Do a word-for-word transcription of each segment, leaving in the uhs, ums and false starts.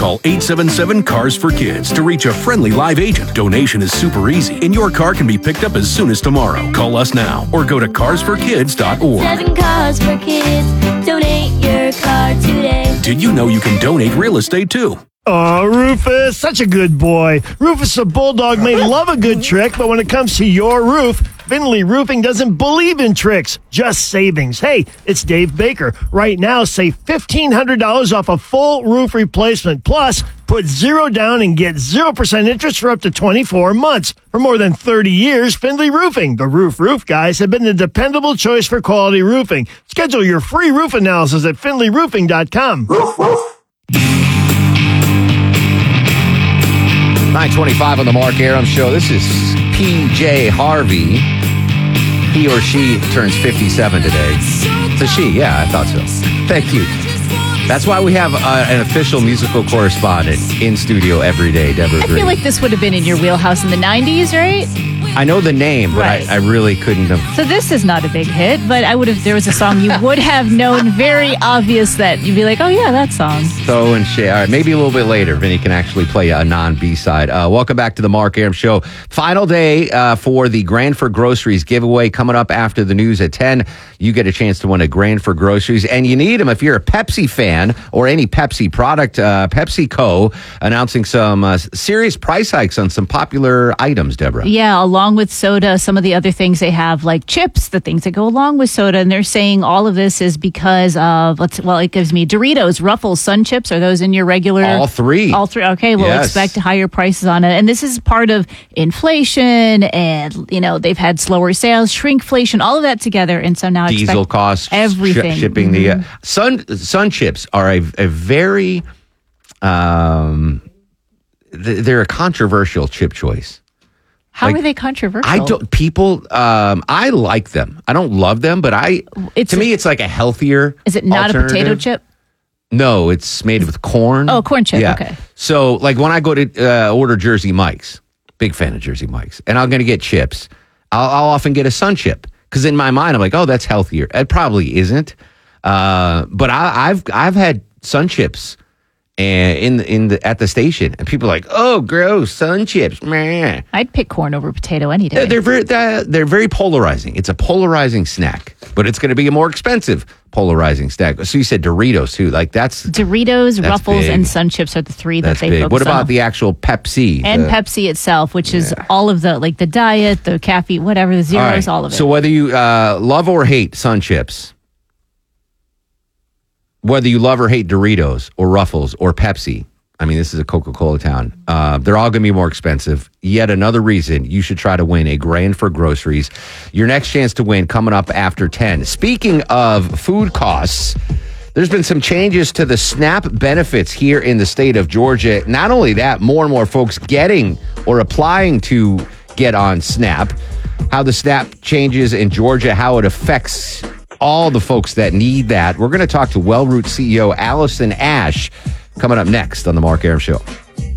Call eight seven seven, C A R S for Kids to reach a friendly live agent. Donation is super easy, and your car can be picked up as soon as tomorrow. Call us now or go to cars for kids dot org. Seven Cars for Kids. Donate your car today. Did you know you can donate real estate too? Oh, Rufus, such a good boy. Rufus the Bulldog may love a good trick, but when it comes to your roof, Finley Roofing doesn't believe in tricks, just savings. Hey, it's Dave Baker. Right now, save fifteen hundred dollars off a full roof replacement. Plus, put zero down and get zero percent interest for up to twenty-four months. For more than thirty years, Finley Roofing, the Roof Roof guys, have been the dependable choice for quality roofing. Schedule your free roof analysis at finley roofing dot com. Roof, roof. nine twenty-five on the Mark Arum Show. This is P J Harvey. He or she turns fifty-seven today. It's a she. Yeah, I thought so. Thank you. That's why we have uh, an official musical correspondent in studio every day, Deborah I Green. feel like this would have been in your wheelhouse in the nineties, right? I know the name, but Right. I, I really couldn't have. So this is not a big hit, but I would have. There was a song you would have known, very obvious that you'd be like, oh yeah, that song. So and share. All right, maybe a little bit later, Vinny can actually play a non-B side. Uh, welcome back to the Mark Arum Show. Final day uh, for the Grand for Groceries giveaway coming up after the news at ten. You get a chance to win a Grand for Groceries, and you need them if you're a Pepsi fan or any Pepsi product. Uh, PepsiCo announcing some uh, serious price hikes on some popular items, Deborah. Yeah, along with soda, some of the other things they have, like chips, the things that go along with soda. And they're saying all of this is because of, let's, well, it gives me Doritos, Ruffles, Sun Chips. Are those in your regular? All three. All three. Okay, we'll Yes. expect higher prices on it. And this is part of inflation and, you know, they've had slower sales, shrinkflation, all of that together. And so now Diesel expect costs, everything. sh- shipping. Mm-hmm. The uh, Sun Sun Chips are a, a very, um, th- they're a controversial chip choice. How Like, are they controversial? I don't. People, um, I like them. I don't love them, but I. It's to a- me, it's like a healthier. Is it not a potato alternative. chip? No, it's made with corn. Oh, corn chip, Yeah. okay. So, like when I go to uh, order Jersey Mike's, big fan of Jersey Mike's, and I'm going to get chips. I'll, I'll often get a Sun Chip because in my mind I'm like, oh, that's healthier. It probably isn't, uh, but I, I've I've had Sun Chips. And in the, in the at the station, and people are like, "Oh, gross, Sun Chips." Meh. I'd pick corn over potato any day. They're, they're very they're, they're very polarizing. It's a polarizing snack, but it's going to be a more expensive polarizing snack. So you said Doritos too, like that's Doritos, that's Ruffles, big. and Sun Chips are the three that's that they big. focus What about on. the actual Pepsi and the- Pepsi itself, which is all of the like the diet, the caffeine, whatever, the zeros, All right. all of it. So whether you uh, love or hate Sun Chips, whether you love or hate Doritos or Ruffles or Pepsi. I mean, this is a Coca-Cola town. Uh, they're all going to be more expensive. Yet another reason you should try to win a Grand for Groceries. Your next chance to win coming up after ten. Speaking of food costs, there's been some changes to the SNAP benefits here in the state of Georgia. Not only that, more and more folks getting or applying to get on SNAP. How the SNAP changes in Georgia, how it affects all the folks that need that. We're going to talk to Wellroot C E O Allison Ash coming up next on the Mark Arum Show.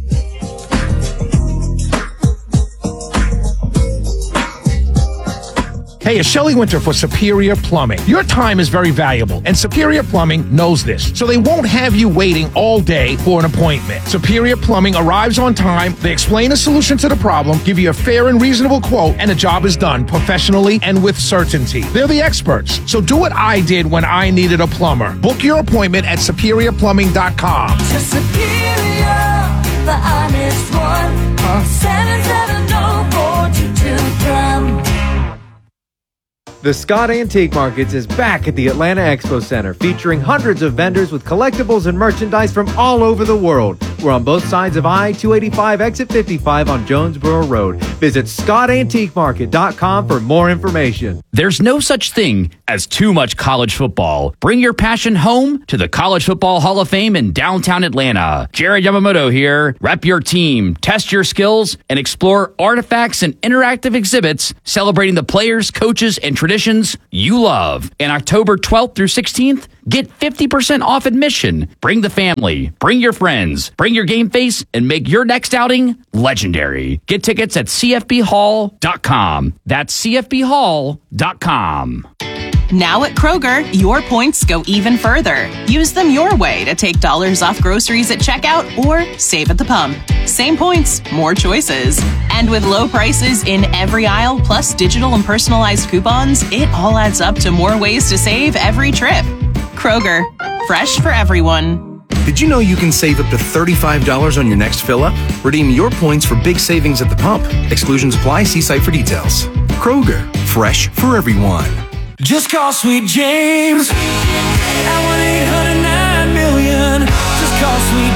Hey, it's Shelley Winter for Superior Plumbing. Your time is very valuable, and Superior Plumbing knows this, so they won't have you waiting all day for an appointment. Superior Plumbing arrives on time, they explain a solution to the problem, give you a fair and reasonable quote, and the job is done professionally and with certainty. They're the experts, so do what I did when I needed a plumber. Book your appointment at superior plumbing dot com. To Superior, the honest one. Call seven seven zero four two two plum. The Scott Antique Markets is back at the Atlanta Expo Center, featuring hundreds of vendors with collectibles and merchandise from all over the world. We're on both sides of I two eighty-five, exit fifty-five on Jonesboro Road. Visit scott antique market dot com for more information. There's no such thing as too much college football. Bring your passion home to the College Football Hall of Fame in downtown Atlanta. Jared Yamamoto here. Rep your team, test your skills, and explore artifacts and interactive exhibits celebrating the players, coaches, and traditions you love. And October twelfth through sixteenth, get fifty percent off admission. Bring the family, bring your friends, bring your game face, and make your next outing legendary. Get tickets at c f b hall dot com. That's c f b hall dot com. Now at Kroger, your points go even further. Use them your way to take dollars off groceries at checkout or save at the pump. Same points, more choices. And with low prices in every aisle, plus digital and personalized coupons, it all adds up to more ways to save every trip. Kroger, fresh for everyone. Did you know you can save up to thirty-five dollars on your next fill-up? Redeem your points for big savings at the pump. Exclusions apply. See site for details. Kroger, fresh for everyone. Just call Sweet James at one eight hundred nine million. Just call Sweet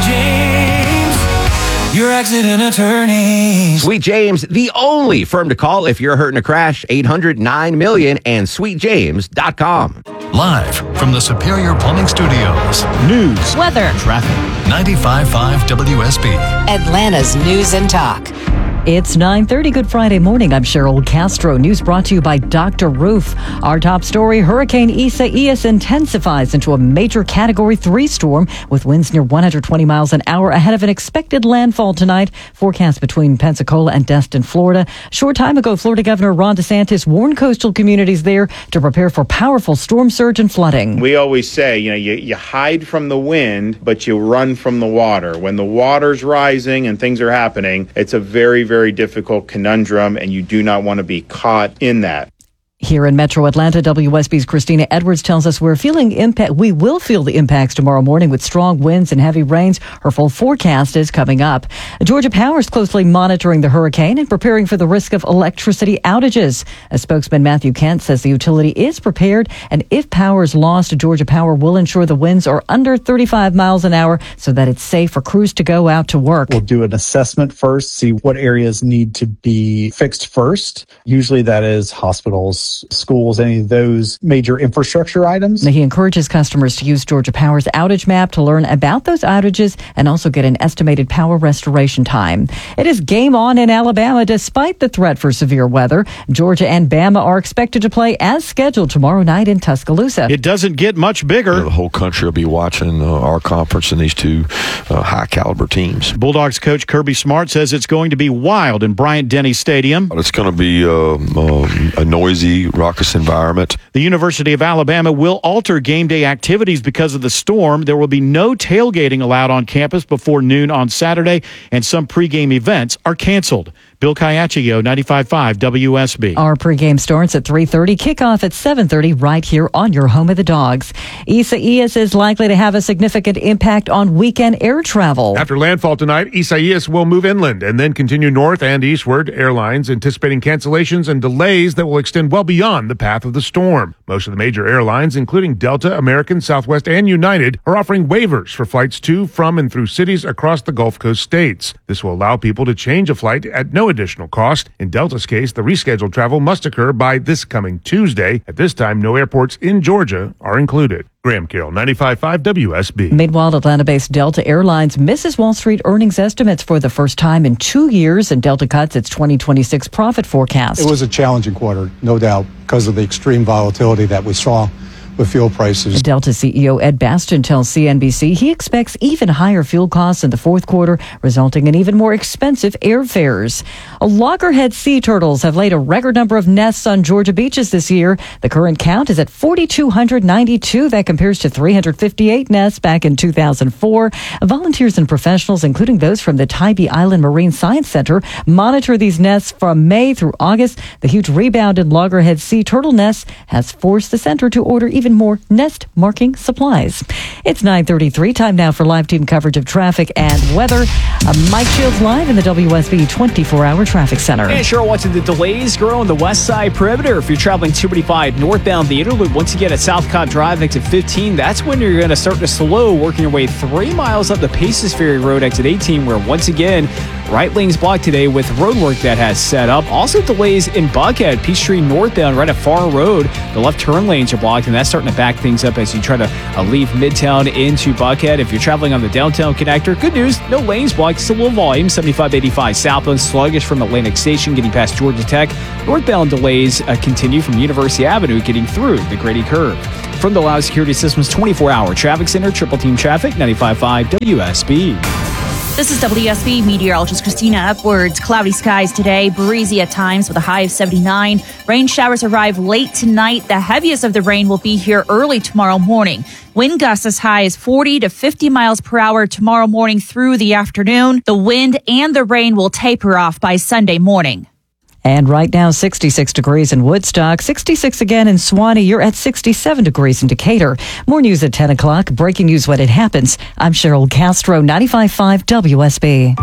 James, your accident attorney. Sweet James, the only firm to call if you're hurt in a crash. eight hundred nine million and sweet james dot com. Live from the Superior Plumbing Studios. News, weather, traffic. ninety-five point five W S B. Atlanta's News and Talk. It's nine thirty. Good Friday morning. I'm Cheryl Castro. News brought to you by Doctor Roof. Our top story, Hurricane Isaias intensifies into a major Category three storm with winds near one hundred twenty miles an hour ahead of an expected landfall tonight. Forecast between Pensacola and Destin, Florida. A short time ago, Florida Governor Ron DeSantis warned coastal communities there to prepare for powerful storm surge and flooding. We always say, you know, you, you hide from the wind, but you run from the water. When the water's rising and things are happening, it's a very, very very difficult conundrum, and you do not want to be caught in that. Here in Metro Atlanta, W S B's Christina Edwards tells us we're feeling impact. We will feel the impacts tomorrow morning with strong winds and heavy rains. Her full forecast is coming up. Georgia Power is closely monitoring the hurricane and preparing for the risk of electricity outages. A spokesman, Matthew Kent, says the utility is prepared, and if power is lost, Georgia Power will ensure the winds are under thirty-five miles an hour so that it's safe for crews to go out to work. We'll do an assessment first, see what areas need to be fixed first. Usually that is hospitals, schools, any of those major infrastructure items. He encourages customers to use Georgia Power's outage map to learn about those outages and also get an estimated power restoration time. It is game on in Alabama despite the threat for severe weather. Georgia and Bama are expected to play as scheduled tomorrow night in Tuscaloosa. It doesn't get much bigger. The whole country will be watching uh, our conference and these two uh, high-caliber teams. Bulldogs coach Kirby Smart says it's going to be wild in Bryant-Denny Stadium. It's going to be uh, uh, a noisy, raucous environment. The University of Alabama will alter game day activities because of the storm. There will be no tailgating allowed on campus before noon on Saturday, and some pregame events are canceled. Bill Caiaccio, ninety-five point five W S B. Our pregame starts at three thirty, kickoff at seven thirty right here on your home of the Dogs. Isaias is likely to have a significant impact on weekend air travel. After landfall tonight, Isaias will move inland and then continue north and eastward. Airlines anticipating cancellations and delays that will extend well beyond the path of the storm. Most of the major airlines, including Delta, American, Southwest, and United, are offering waivers for flights to, from, and through cities across the Gulf Coast states. This will allow people to change a flight at no additional cost. In Delta's case, the rescheduled travel must occur by this coming Tuesday. At this time, no airports in Georgia are included. Graham Carroll, ninety-five point five W S B. Meanwhile, Atlanta-based Delta Airlines misses Wall Street earnings estimates for the first time in two years, and Delta cuts its twenty twenty-six profit forecast. It was a challenging quarter, no doubt, because of the extreme volatility that we saw with fuel prices. Delta C E O Ed Bastian tells C N B C he expects even higher fuel costs in the fourth quarter, resulting in even more expensive airfares. Loggerhead sea turtles have laid a record number of nests on Georgia beaches this year. The current count is at four thousand two hundred ninety-two. That compares to three hundred fifty-eight nests back in two thousand four. Volunteers and professionals, including those from the Tybee Island Marine Science Center, monitor these nests from May through August. The huge rebound in loggerhead sea turtle nests has forced the center to order even more nest marking supplies. It's nine thirty-three. Time now for live team coverage of traffic and weather. Uh, Mike Shields live in the W S B twenty-four hour traffic center. And sure, watching the delays grow on the west side perimeter. If you're traveling two eighty-five northbound the interlude, once you get at Southcott Drive exit fifteen, that's when you're going to start to slow, working your way three miles up the Paces Ferry Road exit eighteen, where once again, right lane's blocked today with road work that has set up. Also delays in Buckhead, Peachtree northbound right at Farr Road. The left turn lanes are blocked, and that's starting to back things up as you try to uh, leave Midtown into Buckhead. If you're traveling on the downtown connector, good news, no lanes blocked, still low volume. seventy-five eighty-five southbound, sluggish from Atlantic Station getting past Georgia Tech. Northbound delays uh, continue from University Avenue getting through the Grady Curve. From the Loud Security Systems twenty-four hour traffic center, Triple Team Traffic, ninety-five point five W S B. This is W S B meteorologist Christina Upwards. Cloudy skies today, breezy at times with a high of seventy-nine. Rain showers arrive late tonight. The heaviest of the rain will be here early tomorrow morning. Wind gusts as high as forty to fifty miles per hour tomorrow morning through the afternoon. The wind and the rain will taper off by Sunday morning. And right now, sixty-six degrees in Woodstock, sixty-six again in Swanee. You're at sixty-seven degrees in Decatur. More news at ten o'clock. Breaking news when it happens. I'm Cheryl Castro, ninety-five point five W S B.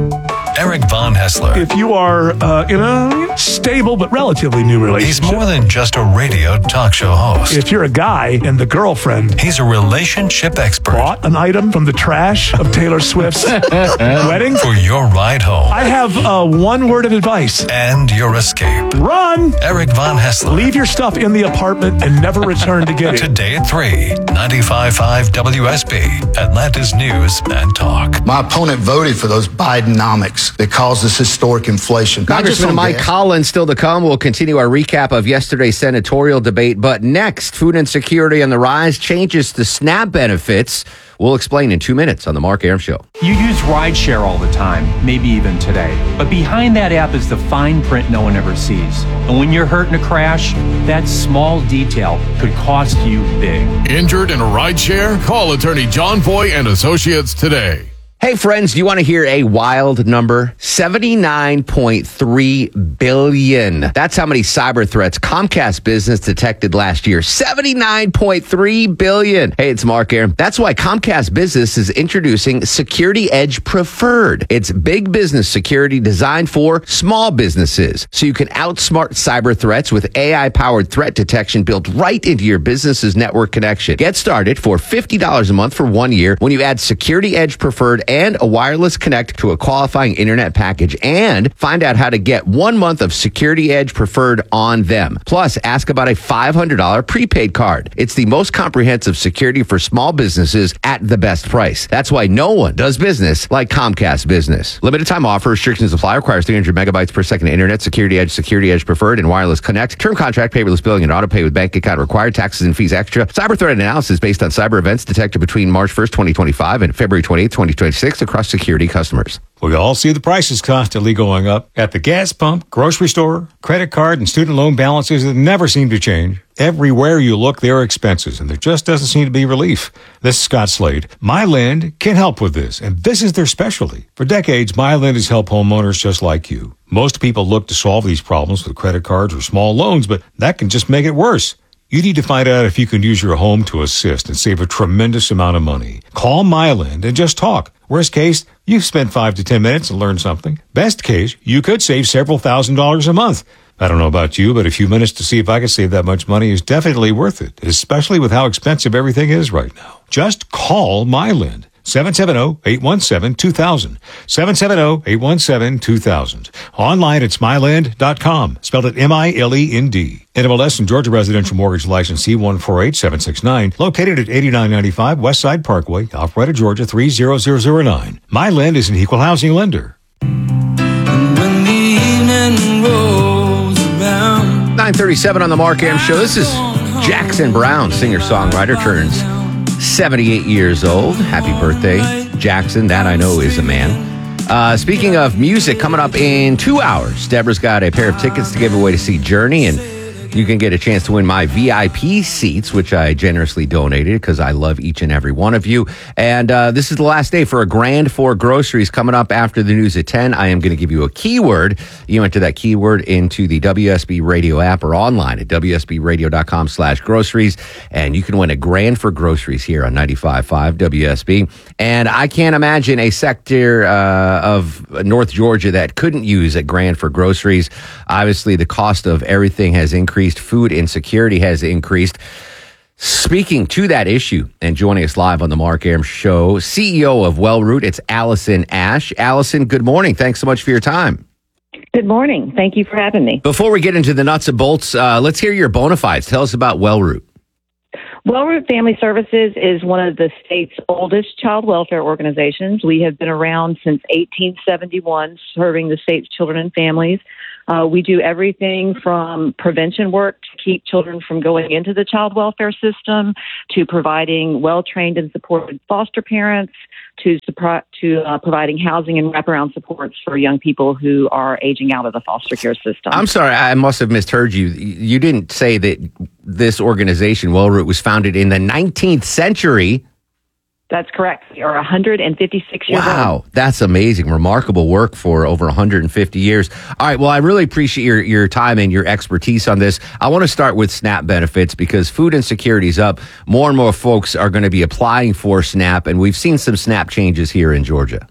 Eric Von Hessler. If you are uh, in a stable but relatively new relationship. He's more than just a radio talk show host. If you're a guy and the girlfriend. He's a relationship expert. Bought an item from the trash of Taylor Swift's wedding. For your ride home. I have uh, one word of advice. And your escape. Run! Eric Von Hessler. Leave your stuff in the apartment and never return to get it. Today at three, ninety-five point five W S B, Atlanta's News and Talk. My opponent voted for those Bidenomics that caused this historic inflation. Congressman Mike Collins still to come. We'll continue our recap of yesterday's senatorial debate. But next, food insecurity on the rise, changes to SNAP benefits. We'll explain in two minutes on the Mark Arum Show. You use rideshare all the time, maybe even today. But behind that app is the fine print no one ever sees. And when you're hurt in a crash, that small detail could cost you big. Injured in a rideshare? Call attorney John Foy and Associates today. Hey, friends, do you want to hear a wild number? seventy-nine point three billion. That's how many cyber threats Comcast Business detected last year. seventy-nine point three billion. Hey, it's Mark Arum. That's why Comcast Business is introducing Security Edge Preferred. It's big business security designed for small businesses. So you can outsmart cyber threats with A I-powered threat detection built right into your business's network connection. Get started for fifty dollars a month for one year when you add Security Edge Preferred and a wireless connect to a qualifying internet package, and find out how to get one month of Security Edge Preferred on them. Plus, ask about a five hundred dollars prepaid card. It's the most comprehensive security for small businesses at the best price. That's why no one does business like Comcast Business. Limited time offer. Restrictions apply. Requires three hundred megabytes per second internet. Security Edge, Security Edge Preferred, and wireless connect. Term contract, paperless billing, and auto pay with bank account required. Taxes and fees extra. Cyber threat analysis based on cyber events detected between March first, twenty twenty-five and February twenty-eighth, twenty twenty-six across security customers. We all see the prices constantly going up at the gas pump, grocery store, credit card, and student loan balances that never seem to change. Everywhere you look, there are expenses, and there just doesn't seem to be relief. This is Scott Slade. MyLend can help with this, and this is their specialty. For decades, MyLend has helped homeowners just like you. Most people look to solve these problems with credit cards or small loans, but that can just make it worse. You need to find out if you can use your home to assist and save a tremendous amount of money. Call MyLend and just talk. Worst case, you spend five to ten minutes and learn something. Best case, you could save several thousand dollars a month. I don't know about you, but a few minutes to see if I can save that much money is definitely worth it, especially with how expensive everything is right now. Just call MyLend. seven seven zero, eight one seven, two thousand. seven seven zero, eight one seven, two thousand. Online at smilend dot com. Spelled it M I L E N D. N M L S and Georgia Residential Mortgage License C one four eight seven six nine. Located at eighty-nine ninety-five West Side Parkway, Alpharetta, Georgia three zero zero zero nine. MyLend is an equal housing lender. When the evening rolls around. nine thirty-seven on the Mark Arum Show. This is Jackson Brown, singer-songwriter, turns seventy-eight years old. Happy birthday, Jackson. That I know is a man. Uh, speaking of music, coming up in two hours, Deborah's got a pair of tickets to give away to see Journey, and you can get a chance to win my V I P seats, which I generously donated because I love each and every one of you. And uh, this is the last day for a grand for groceries coming up after the news at ten. I am going to give you a keyword. You enter that keyword into the W S B Radio app or online at W S B radio dot com slash groceries, and you can win a grand for groceries here on ninety-five point five W S B. And I can't imagine a sector uh, of North Georgia that couldn't use a grand for groceries. Obviously, the cost of everything has increased. Food insecurity has increased. Speaking to that issue and joining us live on the Mark Arum Show, C E O of Wellroot, it's Allison Ash. Allison, good morning. Thanks so much for your time. Good morning. Thank you for having me. Before we get into the nuts and bolts, uh, let's hear your bona fides. Tell us about Wellroot. Wellroot Family Services is one of the state's oldest child welfare organizations. We have been around since eighteen seventy-one, serving the state's children and families. Uh, we do everything from prevention work to keep children from going into the child welfare system, to providing well-trained and supported foster parents, to supri- to uh, providing housing and wraparound supports for young people who are aging out of the foster care system. I'm sorry, I must have misheard you. You didn't say that this organization, WellRoot, was founded in the nineteenth century. That's correct. We are one hundred fifty-six years old. Wow, that's amazing. Remarkable work for over one hundred fifty years. All right, well, I really appreciate your, your time and your expertise on this. I want to start with SNAP benefits because food insecurity is up. More and more folks are going to be applying for SNAP, and we've seen some SNAP changes here in Georgia.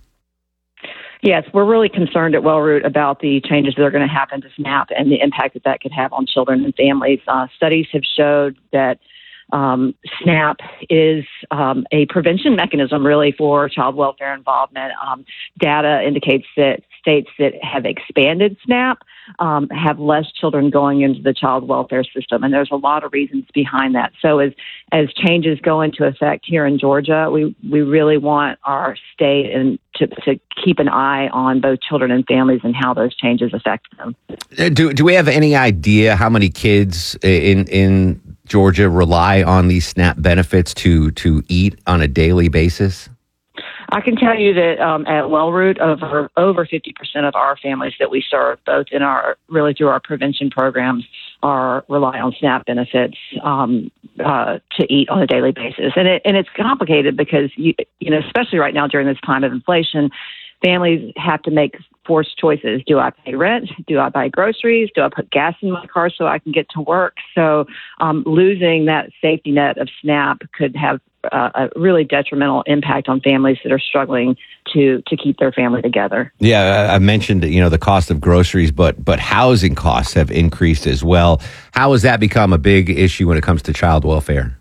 Yes, we're really concerned at WellRoot about the changes that are going to happen to SNAP and the impact that that could have on children and families. Uh, studies have showed that Um, SNAP is um, a prevention mechanism really for child welfare involvement. Um, data indicates that states that have expanded SNAP um, have less children going into the child welfare system, and there's a lot of reasons behind that. So as as changes go into effect here in Georgia, we, we really want our state and to, to keep an eye on both children and families and how those changes affect them. Do do we have any idea how many kids in in Georgia rely on these SNAP benefits to to eat on a daily basis? I can tell you that um, at WellRoot, over over fifty percent of our families that we serve, both in our really through our prevention programs, are rely on SNAP benefits um, uh, to eat on a daily basis, and it and it's complicated because you you know especially right now during this time of inflation, families have to make forced choices. Do I pay rent? Do I buy groceries? Do I put gas in my car so I can get to work? So um, losing that safety net of SNAP could have uh, a really detrimental impact on families that are struggling to to keep their family together. Yeah, I mentioned you know the cost of groceries, but but housing costs have increased as well. How has that become a big issue when it comes to child welfare?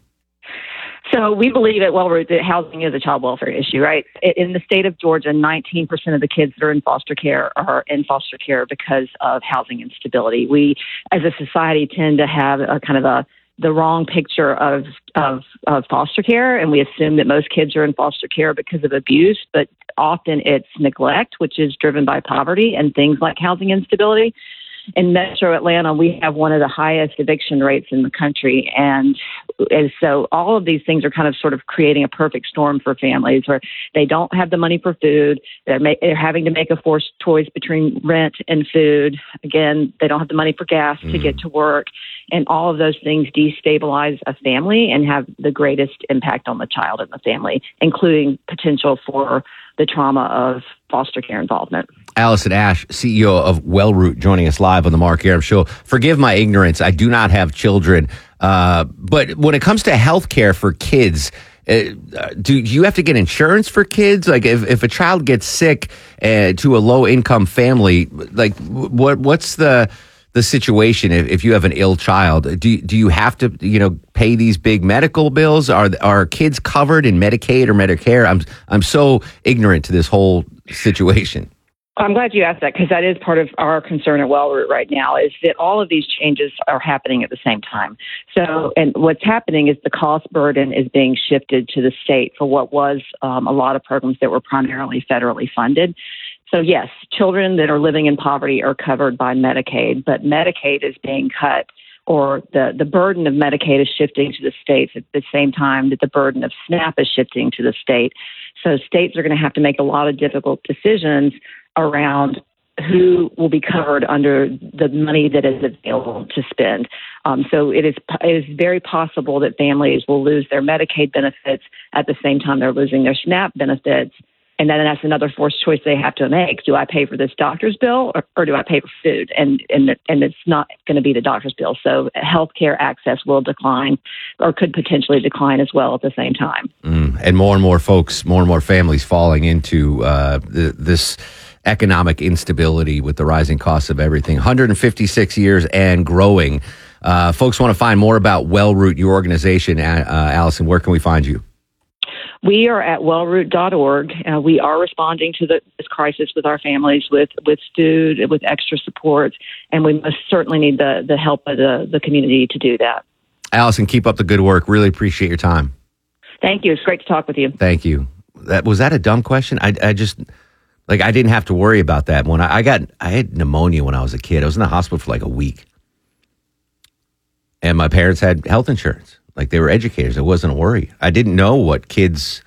So we believe at WellRoot that housing is a child welfare issue, right? In the state of Georgia, nineteen percent of the kids that are in foster care are in foster care because of housing instability. We, as a society, tend to have a kind of a the wrong picture of, of of foster care, and we assume that most kids are in foster care because of abuse, but often it's neglect, which is driven by poverty and things like housing instability. In Metro Atlanta, we have one of the highest eviction rates in the country. And, and so all of these things are kind of sort of creating a perfect storm for families where they don't have the money for food. They're, ma- they're having to make a forced choice between rent and food. Again, they don't have the money for gas mm. to get to work. And all of those things destabilize a family and have the greatest impact on the child and the family, including potential for the trauma of foster care involvement. Allison Ash, C E O of WellRoot, joining us live on the Mark Arum Show. Forgive my ignorance. I do not have children. Uh, but when it comes to health care for kids, uh, do you have to get insurance for kids? Like if, if a child gets sick uh, to a low income family, like what what's the the situation if, if you have an ill child? Do, do you have to, you know, pay these big medical bills? Are are kids covered in Medicaid or Medicare? I'm I'm so ignorant to this whole situation. I'm glad you asked that because that is part of our concern at WellRoot right now is that all of these changes are happening at the same time. So, and what's happening is the cost burden is being shifted to the state for what was um, a lot of programs that were primarily federally funded. So yes, children that are living in poverty are covered by Medicaid, but Medicaid is being cut, or the, the burden of Medicaid is shifting to the states at the same time that the burden of SNAP is shifting to the state. So states are going to have to make a lot of difficult decisions around who will be covered under the money that is available to spend. Um, so it is it is very possible that families will lose their Medicaid benefits at the same time they're losing their SNAP benefits. And then that's another forced choice they have to make. Do I pay for this doctor's bill or, or do I pay for food? And and and it's not going to be the doctor's bill. So healthcare access will decline or could potentially decline as well at the same time. Mm, and more and more folks, more and more families falling into uh, the, this economic instability with the rising costs of everything. one hundred fifty-six years and growing. Uh, folks want to find more about WellRoot, your organization. Uh, Allison, where can we find you? We are at wellroot dot org. Uh, we are responding to the, this crisis with our families, with, with food, with extra support, and we most certainly need the, the help of the, the community to do that. Allison, keep up the good work. Really appreciate your time. Thank you. It's great to talk with you. Thank you. That was that a dumb question? I, I just Like, I didn't have to worry about that. When I, I got, I had pneumonia when I was a kid. I was in the hospital for like a week. And my parents had health insurance. Like, they were educators. It wasn't a worry. I didn't know what kids,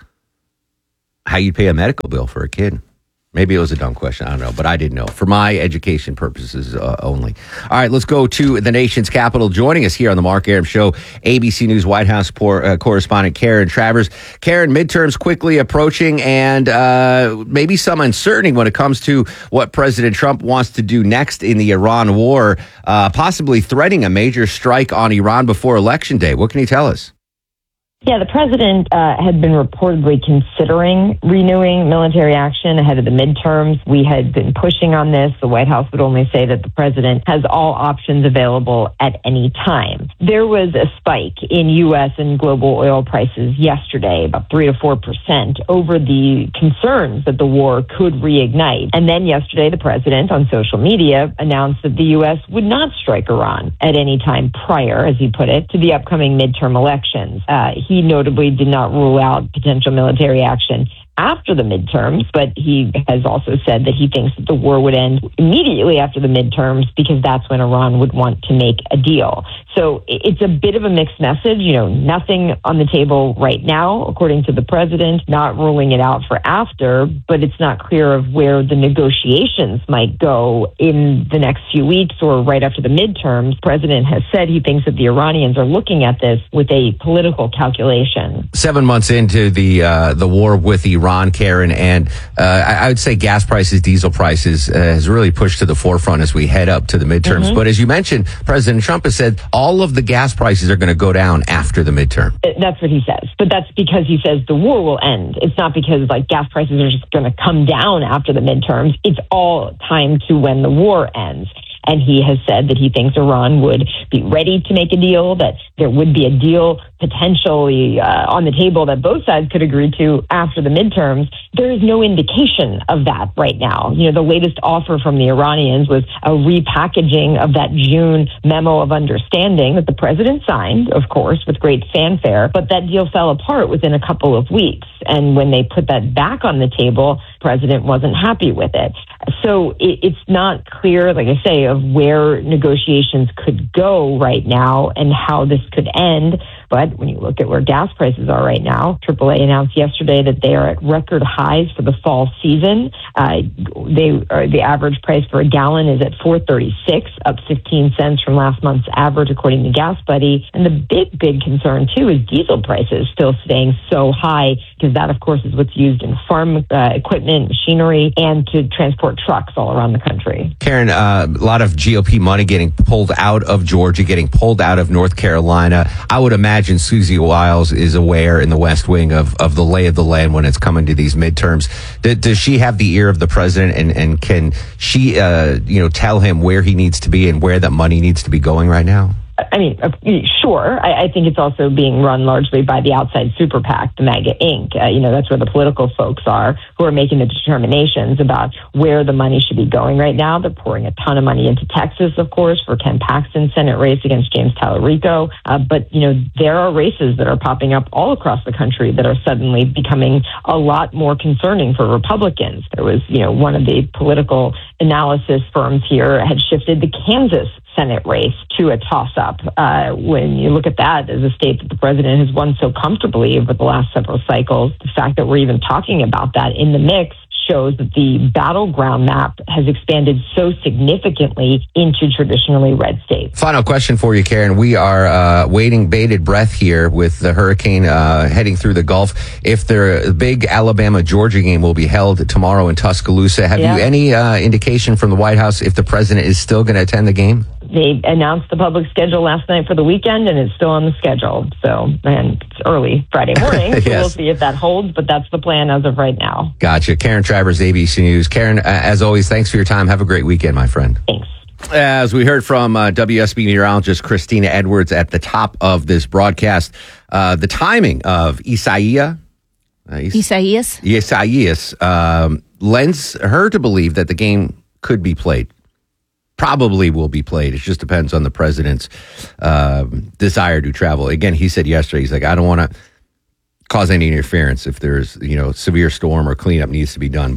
how you'd pay a medical bill for a kid. Maybe it was a dumb question. I don't know, but I didn't know. For my education purposes uh, only. All right, let's go to the nation's capital. Joining us here on the Mark Arum Show, A B C News White House por- uh, correspondent Karen Travers. Karen, midterms quickly approaching, and uh, maybe some uncertainty when it comes to what President Trump wants to do next in the Iran war, uh, possibly threatening a major strike on Iran before Election Day. What can you tell us? Yeah, the president uh, had been reportedly considering renewing military action ahead of the midterms. We had been pushing on this. The White House would only say that the president has all options available at any time. There was a spike in U S and global oil prices yesterday, about three to four percent, over the concerns that the war could reignite. And then yesterday, the president on social media announced that the U S would not strike Iran at any time prior, as he put it, to the upcoming midterm elections. Uh, he notably did not rule out potential military action after the midterms, but he has also said that he thinks that the war would end immediately after the midterms because that's when Iran would want to make a deal. So it's a bit of a mixed message. You know, nothing on the table right now, according to the president, not ruling it out for after, but it's not clear of where the negotiations might go in the next few weeks or right after the midterms. The president has said he thinks that the Iranians are looking at this with a political calculation. Seven months into the uh, the war with Iran, Ron, Karen, and uh, I, I would say gas prices, diesel prices uh, has really pushed to the forefront as we head up to the midterms. Mm-hmm. But as you mentioned, President Trump has said all of the gas prices are going to go down after the midterm. That's what he says. But that's because he says the war will end. It's not because like gas prices are just going to come down after the midterms. It's all timed to when the war ends. And he has said that he thinks Iran would be ready to make a deal, that there would be a deal potentially uh, on the table that both sides could agree to after the midterms. There is no indication of that right now. You know, the latest offer from the Iranians was a repackaging of that June memo of understanding that the president signed, of course, with great fanfare, but that deal fell apart within a couple of weeks. And when they put that back on the table, the president wasn't happy with it. So it, it's not clear, like I say, of where negotiations could go right now and how this could end. But when you look at where gas prices are right now, triple A announced yesterday that they are at record highs for the fall season. Uh, they are, the average price for a gallon is at four thirty-six, up fifteen cents from last month's average, according to Gas Buddy. And the big, big concern, too, is diesel prices still staying so high, because that, of course, is what's used in farm uh, equipment, machinery, and to transport trucks all around the country. Karen, uh, a lot of G O P money getting pulled out of Georgia, getting pulled out of North Carolina. I would imagine Susie Wiles is aware in the West Wing of, of the lay of the land when it's coming to these midterms. Does, does she have the ear of the president, and, and can she, uh, you know, tell him where he needs to be and where that money needs to be going right now? I mean, sure. I, I think it's also being run largely by the outside super PAC, the MAGA Incorporated. Uh, you know, that's where the political folks are who are making the determinations about where the money should be going right now. They're pouring a ton of money into Texas, of course, for Ken Paxton's Senate race against James Tallarico. Uh, but, you know, there are races that are popping up all across the country that are suddenly becoming a lot more concerning for Republicans. There was, you know, one of the political analysis firms here had shifted the Kansas Senate race to a toss-up. Uh, when you look at that as a state that the president has won so comfortably over the last several cycles, the fact that we're even talking about that in the mix shows that the battleground map has expanded so significantly into traditionally red states. Final question for you, Karen. We are uh, waiting bated breath here with the hurricane uh, heading through the Gulf. If the big Alabama-Georgia game will be held tomorrow in Tuscaloosa, have yeah. you any uh, indication from the White House if the president is still going to attend the game? They announced the public schedule last night for the weekend, and it's still on the schedule. So, and it's early Friday morning, so yes. We'll see if that holds, but that's the plan as of right now. Gotcha. Karen Travers, A B C News. Karen, uh, as always, thanks for your time. Have a great weekend, my friend. Thanks. As we heard from uh, W S B meteorologist Christina Edwards at the top of this broadcast, uh, the timing of Isaiah, uh, Is- Isaias, Isaias um, lends her to believe that the game could be played. Probably will be played. It just depends on the president's uh, desire to travel. Again, he said yesterday, he's like, I don't want to cause any interference if there's, you know, severe storm or cleanup needs to be done. But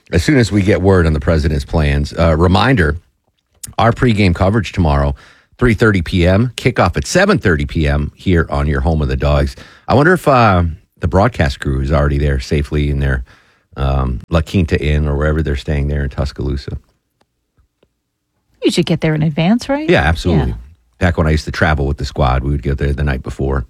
as soon as we get word on the president's plans. Uh, reminder, our pregame coverage tomorrow, three thirty p.m., kickoff at seven thirty p.m. here on your home of the Dogs. I wonder if uh, the broadcast crew is already there safely in their um, La Quinta Inn or wherever they're staying there in Tuscaloosa. You should get there in advance, right? Yeah, absolutely. Yeah. Back when I used to travel with the squad, we would get there the night before.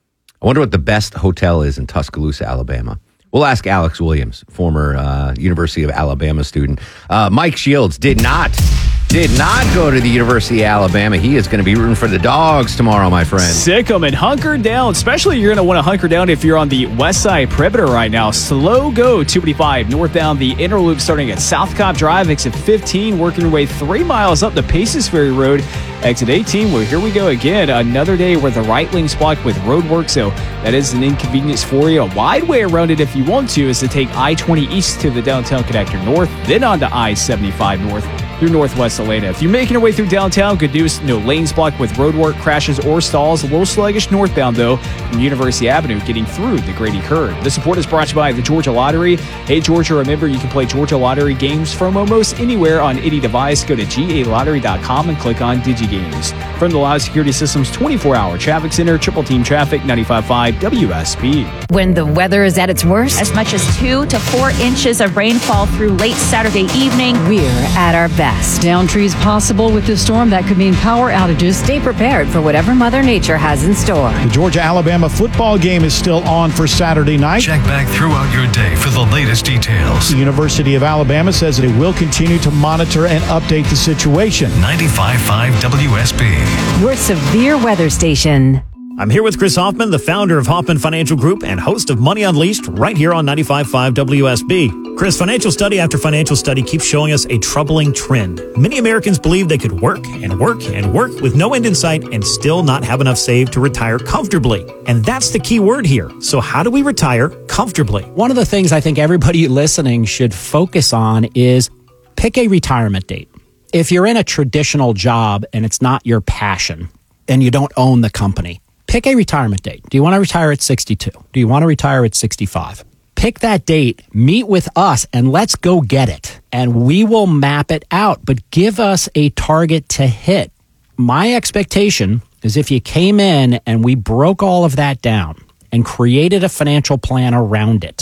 I wonder what the best hotel is in Tuscaloosa, Alabama. We'll ask Alex Williams, former uh, University of Alabama student. Uh, Mike Shields did not, did not go to the University of Alabama. He is going to be rooting for the Dogs tomorrow, my friend. Sick 'em and hunker down. Especially you're going to want to hunker down if you're on the west side perimeter right now. Slow go two eighty-five northbound the inner loop starting at South Cobb Drive, exit fifteen, working your way three miles up the Paces Ferry Road. Exit eighteen, well, here we go again. Another day where the right lane's blocked with road work, so that is an inconvenience for you. A wide way around it if you want to is to take I twenty east to the downtown connector north, then on to I seventy-five north through northwest Helena. If you're making your way through downtown, good news, no lanes blocked with road work, crashes, or stalls. A little sluggish northbound, though, from University Avenue getting through the Grady Curve. This support is brought to you by the Georgia Lottery. Hey, Georgia, remember you can play Georgia Lottery games from almost anywhere on any device. Go to G A lottery dot com and click on DigiGames. From the Live Security Systems twenty-four hour Traffic Center, Triple Team Traffic, ninety-five point five W S P. When the weather is at its worst, as much as two to four inches of rainfall through late Saturday evening, We're at our best. Down trees possible with this storm. That could mean power outages. Stay prepared for whatever Mother Nature has in store. The Georgia-Alabama football game is still on for Saturday night. Check back throughout your day for the latest details. The University of Alabama says that it will continue to monitor and update the situation. ninety-five point five W S B. Your severe weather station. I'm here with Chris Hoffman, the founder of Hoffman Financial Group and host of Money Unleashed right here on ninety-five point five W S B. Chris, financial study after financial study keeps showing us a troubling trend. Many Americans believe they could work and work and work with no end in sight and still not have enough saved to retire comfortably. And that's the key word here. So how do we retire comfortably? One of the things I think everybody listening should focus on is pick a retirement date. If you're in a traditional job and it's not your passion and you don't own the company, pick a retirement date. Do you want to retire at sixty-two? Do you want to retire at sixty-five? Pick that date, meet with us, and let's go get it. And we will map it out, but give us a target to hit. My expectation is if you came in and we broke all of that down and created a financial plan around it,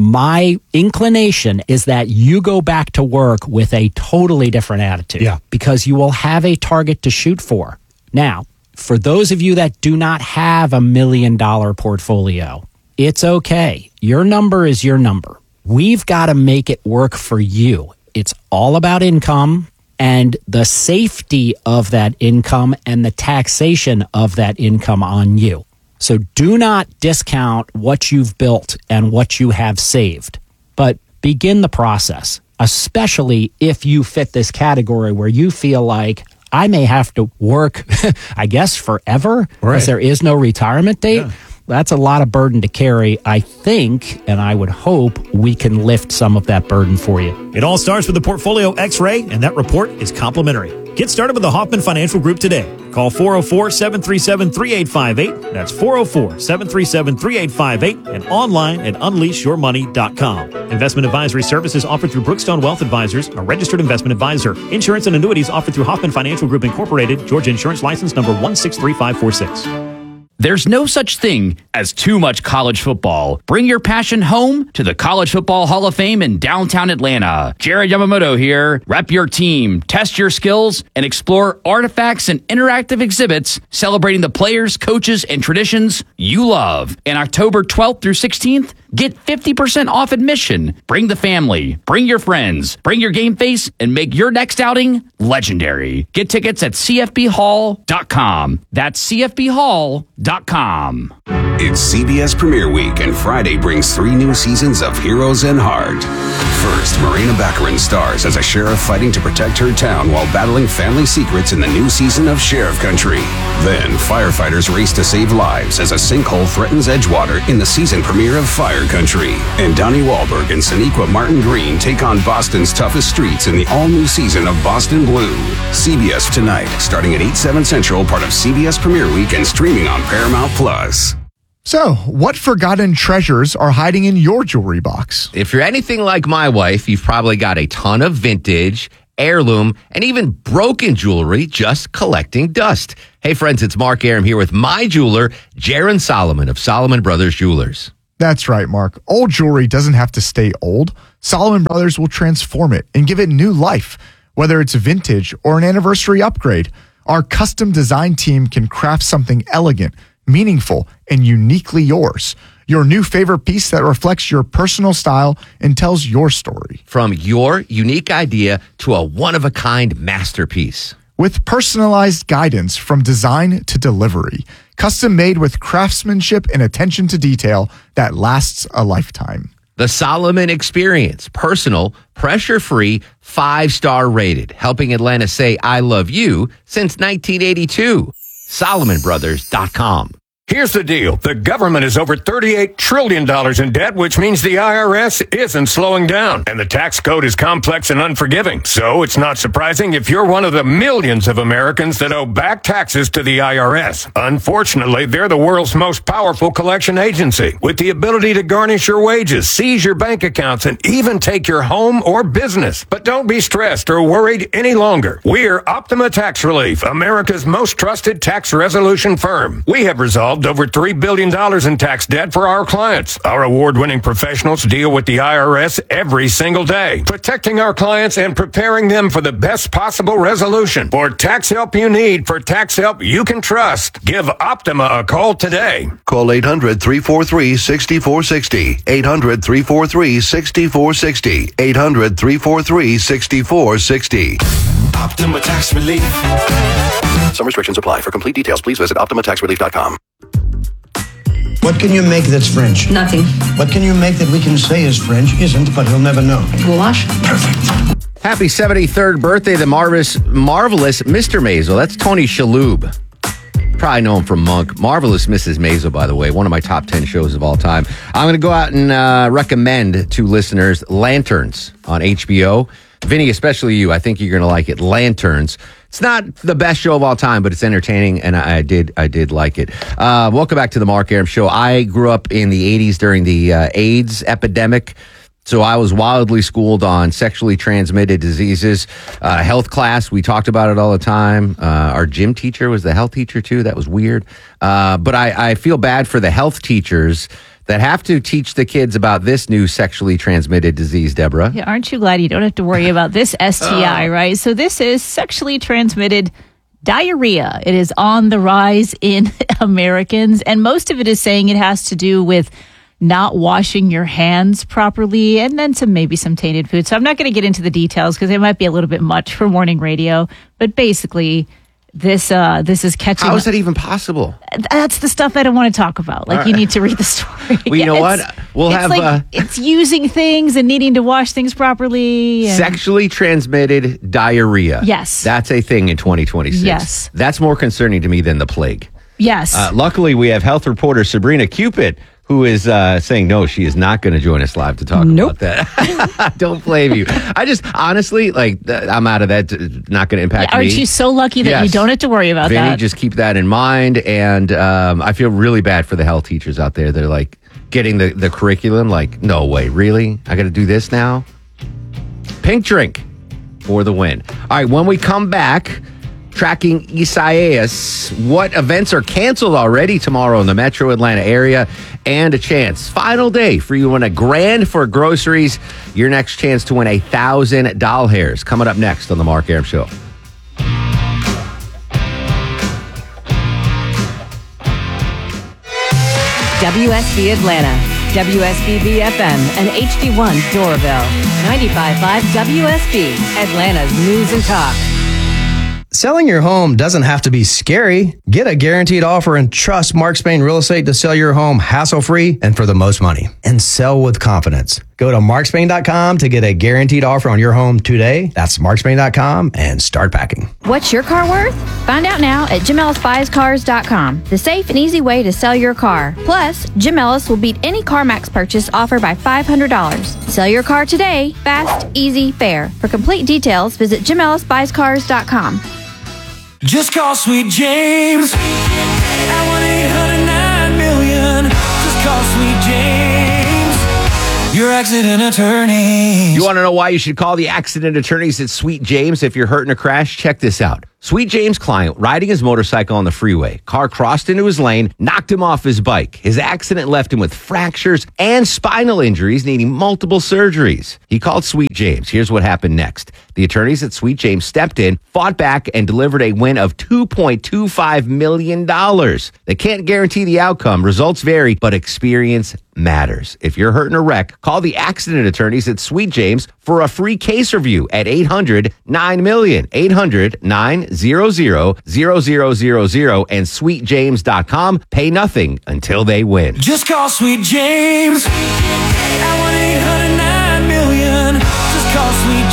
my inclination is that you go back to work with a totally different attitude. Yeah. Because you will have a target to shoot for. Now, for those of you that do not have a million dollar portfolio, it's okay. Your number is your number. We've got to make it work for you. It's all about income and the safety of that income and the taxation of that income on you. So do not discount what you've built and what you have saved, but begin the process, especially if you fit this category where you feel like I may have to work, I guess, forever, because Right. there is no retirement date. Yeah. That's a lot of burden to carry. I think, and I would hope, we can lift some of that burden for you. It all starts with the Portfolio X-Ray, and that report is complimentary. Get started with the Hoffman Financial Group today. Call four oh four, seven three seven, three eight five eight. That's four oh four, seven three seven, three eight five eight and online at unleash your money dot com. Investment advisory services offered through Brookstone Wealth Advisors, a registered investment advisor. Insurance and annuities offered through Hoffman Financial Group Incorporated, Georgia Insurance License number one six three five four six. There's no such thing as too much college football. Bring your passion home to the College Football Hall of Fame in downtown Atlanta. Jared Yamamoto here. Rep your team, test your skills, and explore artifacts and interactive exhibits celebrating the players, coaches, and traditions you love. And October twelfth through sixteenth, get fifty percent off admission. Bring the family, bring your friends, bring your game face, and make your next outing legendary. Get tickets at C F B hall dot com. That's C F B hall dot com. It's C B S Premiere Week, and Friday brings three new seasons of Heroes in Heart. First, Marina Baccarin stars as a sheriff fighting to protect her town while battling family secrets in the new season of Sheriff Country. Then, firefighters race to save lives as a sinkhole threatens Edgewater in the season premiere of Fire Country. And Donnie Wahlberg and Sonequa Martin Green take on Boston's toughest streets in the all-new season of Boston Blue. C B S tonight, starting at eight, seven Central, part of C B S Premiere Week and streaming on Paramount Plus. So, what forgotten treasures are hiding in your jewelry box? If you're anything like my wife, you've probably got a ton of vintage, heirloom, and even broken jewelry just collecting dust. Hey, friends, it's Mark Aram here with my jeweler, Jaron Solomon of Solomon Brothers Jewelers. That's right, Mark. Old jewelry doesn't have to stay old. Solomon Brothers will transform it and give it new life. Whether it's vintage or an anniversary upgrade, our custom design team can craft something elegant, meaningful, and uniquely yours. Your new favorite piece that reflects your personal style and tells your story. From your unique idea to a one-of-a-kind masterpiece. With personalized guidance from design to delivery. Custom made with craftsmanship and attention to detail that lasts a lifetime. The Solomon Experience. Personal, pressure-free, five-star rated. Helping Atlanta say I love you since nineteen eighty-two. Solomon Brothers dot com. Here's the deal. The government is over thirty-eight trillion dollars in debt, which means the I R S isn't slowing down. And the tax code is complex and unforgiving. So it's not surprising if you're one of the millions of Americans that owe back taxes to the I R S. Unfortunately, they're the world's most powerful collection agency, with the ability to garnish your wages, seize your bank accounts, and even take your home or business. But don't be stressed or worried any longer. We're Optima Tax Relief, America's most trusted tax resolution firm. We have resolved over three billion dollars in tax debt for our clients. Our award-winning professionals deal with the I R S every single day, protecting our clients and preparing them for the best possible resolution. For tax help you need, for tax help you can trust, give Optima a call today. Call eight hundred, three four three, six four six zero. eight hundred, three four three, six four six zero. eight hundred, three four three, six four six zero. Optima Tax Relief. Some restrictions apply. For complete details, please visit optima tax relief dot com. What can you make that's French? Nothing. What can you make that we can say is French, isn't, but he'll never know? Goulash. Perfect. Happy seventy-third birthday, the marvelous, marvelous Mister Maisel. That's Tony Shalhoub. Probably know him from Monk. Marvelous Missus Maisel, by the way, one of my top ten shows of all time. I'm going to go out and uh, recommend to listeners Lanterns on H B O. Vinny, especially you, I think you're going to like it. Lanterns. It's not the best show of all time, but it's entertaining, and I, I did I did like it. Uh, welcome back to the Mark Aram Show. I grew up in the eighties during the uh, AIDS epidemic, so I was wildly schooled on sexually transmitted diseases. Uh, health class, we talked about it all the time. Uh, our gym teacher was the health teacher, too. That was weird. Uh, but I, I feel bad for the health teachers that have to teach the kids about this new sexually transmitted disease, Deborah. Yeah, aren't you glad you don't have to worry about this S T I, right? So this is sexually transmitted diarrhea. It is on the rise in Americans, and most of it is saying it has to do with not washing your hands properly, and then some maybe some tainted food. So I'm not going to get into the details because it might be a little bit much for morning radio, but basically This uh, this is catching. How is that even possible? That's the stuff I don't want to talk about. Like, you need to read the story. Well, you know what? We'll it's have like, uh, it's using things and needing to wash things properly. And sexually transmitted diarrhea. Yes, that's a thing in twenty twenty-six. Yes, that's more concerning to me than the plague. Yes. Uh, luckily, we have health reporter Sabrina Cupid, who is uh, saying no, she is not going to join us live to talk nope. about that. Don't blame you. I just honestly, like, I'm out of that. It's not going to impact yeah, me. Aren't you so lucky that yes. you don't have to worry about Vinny, that? just keep that in mind. And um, I feel really bad for the health teachers out there. They're like getting the, the curriculum. Like, no way, really? I got to do this now? Pink drink for the win. All right, when we come back, tracking Isaias, what events are canceled already tomorrow in the metro Atlanta area, and a chance. Final day for you to win a grand for groceries. Your next chance to win a thousand doll hairs. Coming up next on the Mark Aram Show. W S B Atlanta, W S B B F M, and H D one Doraville. ninety-five point five W S B, Atlanta's News and Talk. Selling your home doesn't have to be scary. Get a guaranteed offer and trust Mark Spain Real Estate to sell your home hassle-free and for the most money. And sell with confidence. Go to mark spain dot com to get a guaranteed offer on your home today. That's mark spain dot com and start packing. What's your car worth? Find out now at Jim Ellis Buys Cars dot com, the safe and easy way to sell your car. Plus, Jim Ellis will beat any CarMax purchase offered by five hundred dollars. Sell your car today, fast, easy, fair. For complete details, visit Jim Ellis Buys Cars dot com. Just call Sweet James at one eight hundred nine million. James, your accident attorney. You want to know why you should call the accident attorneys at Sweet James if you're hurt in a crash? Check this out. Sweet James' client, riding his motorcycle on the freeway. Car crossed into his lane, knocked him off his bike. His accident left him with fractures and spinal injuries, needing multiple surgeries. He called Sweet James. Here's what happened next. The attorneys at Sweet James stepped in, fought back, and delivered a win of two point two five million dollars. They can't guarantee the outcome. Results vary, but experience matters. If you're hurt in a wreck, call the accident attorneys at Sweet James for a free case review at eight hundred nine million, eight hundred nine hundred zero zero zero zero and sweet james dot com. Pay nothing until they win. Just call Sweet James at one eight hundred nine million. Just call Sweet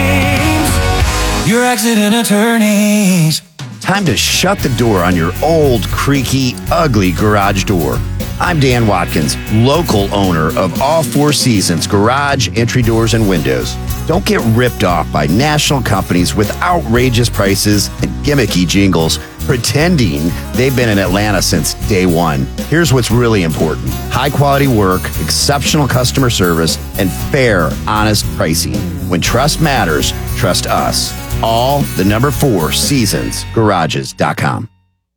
James, your accident attorneys. Time to shut the door on your old, creaky, ugly garage door. I'm Dan Watkins, local owner of All Four Seasons Garage, Entry Doors, and Windows. Don't get ripped off by national companies with outrageous prices and gimmicky jingles pretending they've been in Atlanta since day one. Here's what's really important. High quality work, exceptional customer service, and fair, honest pricing. When trust matters, trust us. All the number four seasons garages dot com.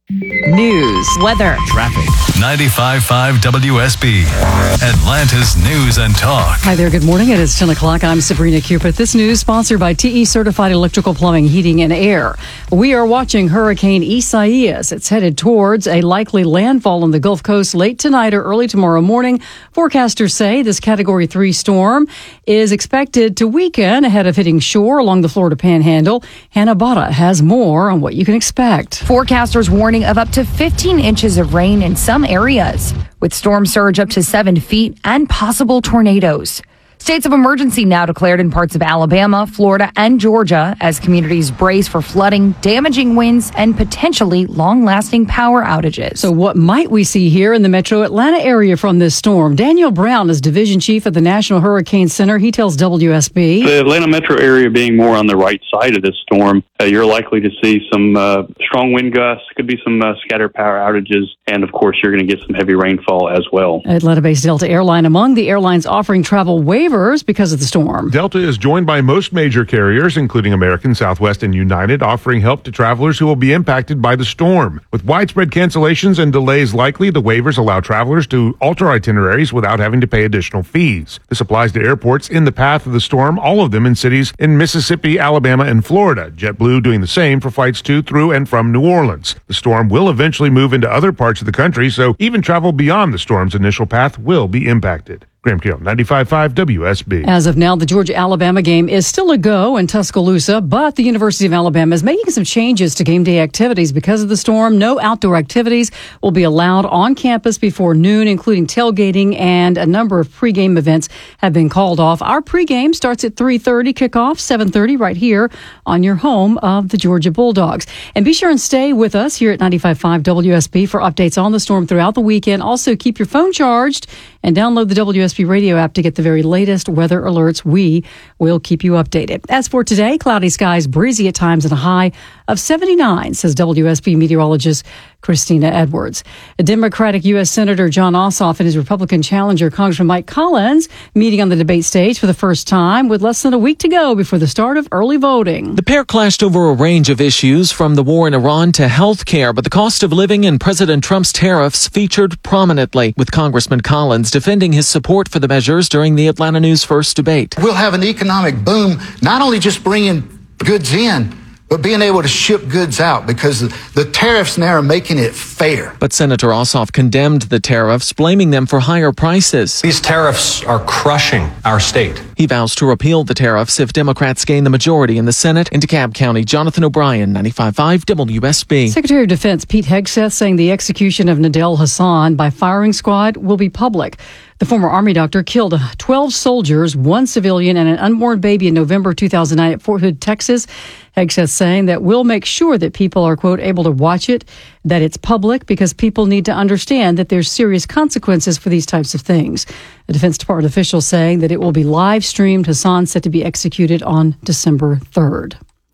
News, weather, traffic. ninety-five point five W S B, Atlanta's News and Talk. Hi there, good morning. It is ten o'clock. I'm Sabrina Cupid. This news sponsored by T E Certified Electrical Plumbing, Heating, and Air. We are watching Hurricane Isaias. It's headed towards a likely landfall on the Gulf Coast late tonight or early tomorrow morning. Forecasters say this Category three storm is expected to weaken ahead of hitting shore along the Florida Panhandle. Hannah Botta has more on what you can expect. Forecasters warning of up to fifteen inches of rain in some areas, with storm surge up to seven feet and possible tornadoes. States of emergency now declared in parts of Alabama, Florida, and Georgia as communities brace for flooding, damaging winds, and potentially long-lasting power outages. So what might we see here in the metro Atlanta area from this storm? Daniel Brown is division chief at the National Hurricane Center. He tells W S B. The Atlanta metro area being more on the right side of this storm, uh, you're likely to see some uh, strong wind gusts, could be some uh, scattered power outages, and of course you're going to get some heavy rainfall as well. Atlanta-based Delta Airline among the airlines offering travel waivers because of the storm. Delta is joined by most major carriers, including American, Southwest, and United, offering help to travelers who will be impacted by the storm. With widespread cancellations and delays likely, the waivers allow travelers to alter itineraries without having to pay additional fees. This applies to airports in the path of the storm, all of them in cities in Mississippi, Alabama, and Florida. JetBlue doing the same for flights to, through, and from New Orleans. The storm will eventually move into other parts of the country, so even travel beyond the storm's initial path will be impacted. Graham Carroll, ninety-five point five W S B. As of now, the Georgia-Alabama game is still a go in Tuscaloosa, but the University of Alabama is making some changes to game day activities because of the storm. No outdoor activities will be allowed on campus before noon, including tailgating, and a number of pregame events have been called off. Our pregame starts at three thirty, kickoff seven thirty right here on your home of the Georgia Bulldogs. And be sure and stay with us here at ninety-five point five W S B for updates on the storm throughout the weekend. Also, keep your phone charged and download the W S B radio app to get the very latest weather alerts. We will keep you updated. As for today, cloudy skies, breezy at times, and a high of seventy-nine, says W S B meteorologist Christina Edwards. A Democratic U S Senator John Ossoff and his Republican challenger, Congressman Mike Collins, meeting on the debate stage for the first time with less than a week to go before the start of early voting. The pair clashed over a range of issues from the war in Iran to health care, but the cost of living and President Trump's tariffs featured prominently, with Congressman Collins defending his support for the measures during the Atlanta News First debate. We'll have an economic boom, not only just bringing goods in, but being able to ship goods out, because the tariffs now are making it fair. But Senator Ossoff condemned the tariffs, blaming them for higher prices. These tariffs are crushing our state. He vows to repeal the tariffs if Democrats gain the majority in the Senate. In DeKalb County, Jonathan O'Brien, ninety-five point five W S B. Secretary of Defense Pete Hegseth saying the execution of Nadel Hassan by firing squad will be public. The former Army doctor killed twelve soldiers, one civilian, and an unborn baby in November two thousand nine at Fort Hood, Texas. Hegseth saying that we'll make sure that people are, quote, able to watch it, that it's public, because people need to understand that there's serious consequences for these types of things. The Defense Department official saying that it will be live streamed. Hassan set to be executed on December third.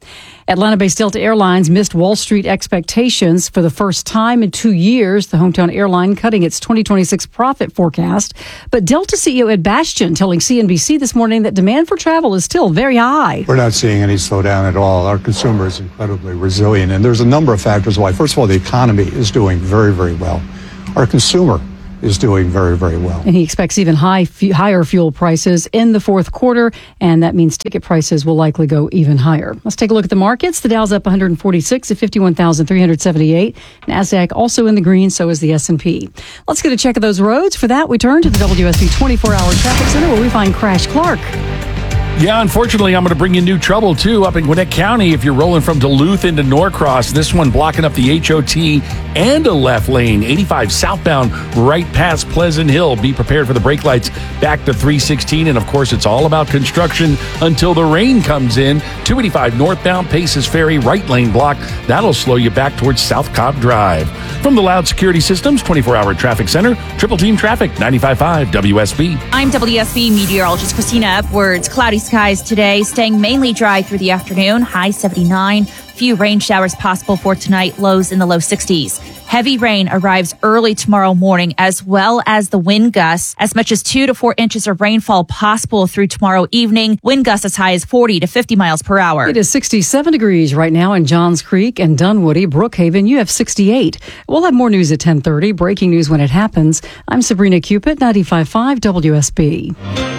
Atlanta-based Delta Airlines missed Wall Street expectations for the first time in two years, the hometown airline cutting its twenty twenty-six profit forecast. But Delta C E O Ed Bastian telling C N B C this morning that demand for travel is still very high. We're not seeing any slowdown at all. Our consumer is incredibly resilient, and there's a number of factors why. First of all, the economy is doing very, very well. Our consumer is doing very, very well. And he expects even high, f- higher fuel prices in the fourth quarter, and that means ticket prices will likely go even higher. Let's take a look at the markets. The Dow's up one hundred forty-six at fifty-one thousand three hundred seventy-eight. NASDAQ also in the green, so is the S and P. Let's get a check of those roads. For that, we turn to the W S B twenty-four hour Traffic Center, where we find Crash Clark. Yeah, unfortunately, I'm going to bring you new trouble, too, up in Gwinnett County if you're rolling from Duluth into Norcross. This one blocking up the H O T and a left lane. eighty-five southbound right past Pleasant Hill. Be prepared for the brake lights back to three sixteen. And, of course, it's all about construction until the rain comes in. two eighty-five northbound Paces Ferry right lane block. That'll slow you back towards South Cobb Drive. From the Loud Security Systems twenty-four hour Traffic Center, Triple Team Traffic, ninety-five point five W S B. I'm W S B meteorologist Christina Upwards. Cloudy skies today, staying mainly dry through the afternoon, high seventy-nine. Few rain showers possible for tonight, lows in the low sixties. Heavy rain arrives early tomorrow morning, as well as the wind gusts. As much as two to four inches of rainfall possible through tomorrow evening. Wind gusts as high as forty to fifty miles per hour. It is sixty-seven degrees right now in Johns Creek and Dunwoody. Brookhaven, you have sixty-eight. We'll have more news at ten thirty. Breaking news when it happens. I'm Sabrina Cupid, ninety-five point five W S B.